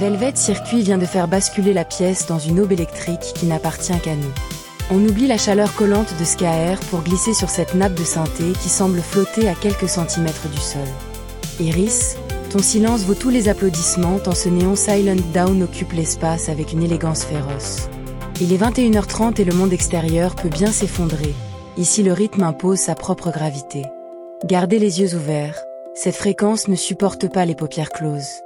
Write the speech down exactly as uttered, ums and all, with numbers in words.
Velvet Circuit vient de faire basculer la pièce dans une aube électrique qui n'appartient qu'à nous. On oublie la chaleur collante de Ska Air pour glisser sur cette nappe de synthé qui semble flotter à quelques centimètres du sol. Iris, ton silence vaut tous les applaudissements tant ce néon Silent Down occupe l'espace avec une élégance féroce. Il est vingt et une heures trente et le monde extérieur peut bien s'effondrer. Ici le rythme impose sa propre gravité. Gardez les yeux ouverts, cette fréquence ne supporte pas les paupières closes.